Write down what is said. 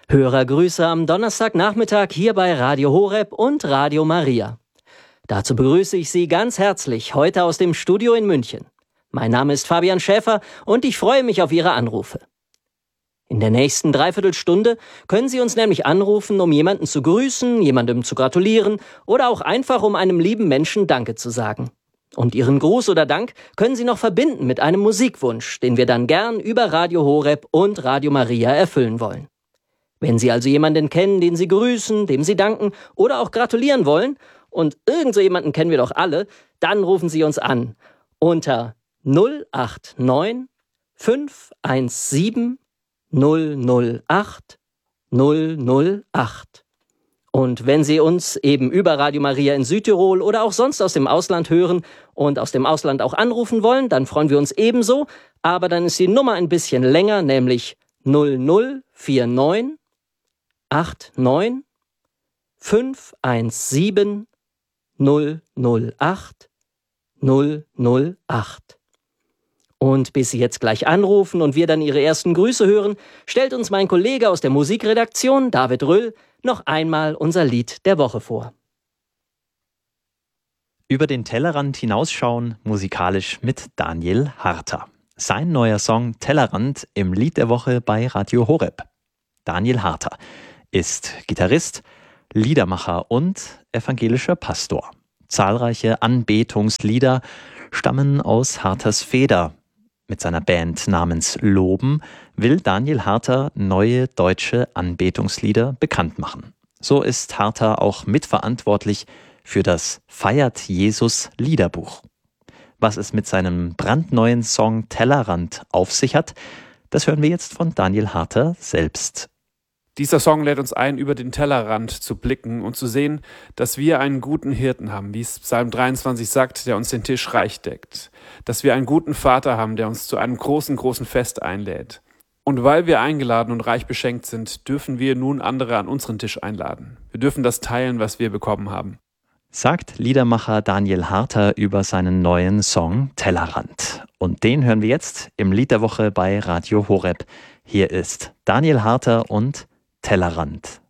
Hörergrüße am Donnerstagnachmittag hier bei Radio Horeb und Radio Maria. Dazu begrüße ich Sie ganz herzlich heute aus dem Studio in München. Mein Name ist Fabian Schäfer und ich freue mich auf Ihre Anrufe. In der nächsten Dreiviertelstunde können Sie uns nämlich anrufen, um jemanden zu grüßen, jemandem zu gratulieren oder auch einfach um einem lieben Menschen Danke zu sagen. Und Ihren Gruß oder Dank können Sie noch verbinden mit einem Musikwunsch, den wir dann gern über Radio Horeb und Radio Maria erfüllen wollen. Wenn Sie also jemanden kennen, den Sie grüßen, dem Sie danken oder auch gratulieren wollen, und irgend so jemanden kennen wir doch alle, dann rufen Sie uns an unter 089 517 008 008. Und wenn Sie uns eben über Radio Maria in Südtirol oder auch sonst aus dem Ausland hören und aus dem Ausland auch anrufen wollen, dann freuen wir uns ebenso, aber dann ist die Nummer ein bisschen länger, nämlich 0049 89 517 008 008. Und bis Sie jetzt gleich anrufen und wir dann Ihre ersten Grüße hören, stellt uns mein Kollege aus der Musikredaktion, David Röll, noch einmal unser Lied der Woche vor. Über den Tellerrand hinausschauen, musikalisch mit Daniel Harter. Sein neuer Song Tellerrand im Lied der Woche bei Radio Horeb. Daniel Harter ist Gitarrist, Liedermacher und evangelischer Pastor. Zahlreiche Anbetungslieder stammen aus Harters Feder. Mit seiner Band namens Loben will Daniel Harter neue deutsche Anbetungslieder bekannt machen. So ist Harter auch mitverantwortlich für das Feiert Jesus Liederbuch. Was es mit seinem brandneuen Song Tellerrand auf sich hat, das hören wir jetzt von Daniel Harter selbst. Dieser Song lädt uns ein, über den Tellerrand zu blicken und zu sehen, dass wir einen guten Hirten haben, wie es Psalm 23 sagt, der uns den Tisch reich deckt. Dass wir einen guten Vater haben, der uns zu einem großen, großen Fest einlädt. Und weil wir eingeladen und reich beschenkt sind, dürfen wir nun andere an unseren Tisch einladen. Wir dürfen das teilen, was wir bekommen haben. Sagt Liedermacher Daniel Harter über seinen neuen Song Tellerrand. Und den hören wir jetzt im Lied der Woche bei Radio Horeb. Hier ist Daniel Harter und Tellerrand.